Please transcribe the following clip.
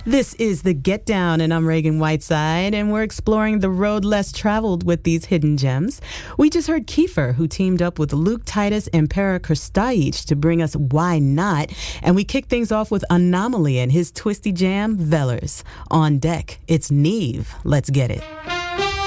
This is the Get Down, and I'm Reagan Whiteside, and we're exploring the road less traveled with these hidden gems. We just heard Kiefer, who teamed up with Luke Titus and Para Krstajic to bring us Why Not, and we kick things off with Anomaly and his twisty jam, Vellers. On deck, it's Neve. Let's get it.